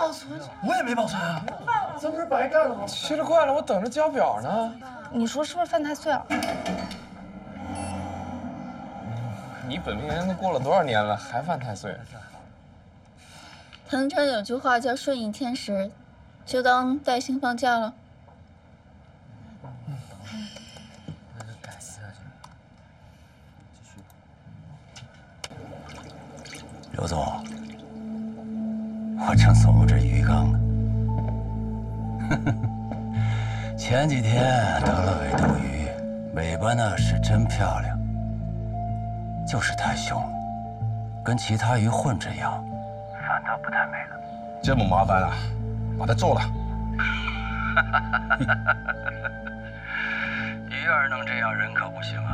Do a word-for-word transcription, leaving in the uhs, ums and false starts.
保存， 我也没保存啊，这不是白干了吗？ 奇了怪了，我等着交表呢。 你说是不是犯太岁了？ 你本命年都过了多少年了，还犯太岁？ 唐朝有句话叫“顺应天时”，就当带薪放假了。 改思啊，继续。 刘总，我正琢着鱼缸呢。前几天得了尾斗鱼，尾巴呢是真漂亮，就是太凶了，跟其他鱼混着养，反倒不太美了。 这么麻烦啊，把它揍了。 鱼儿能这样，人可不行啊。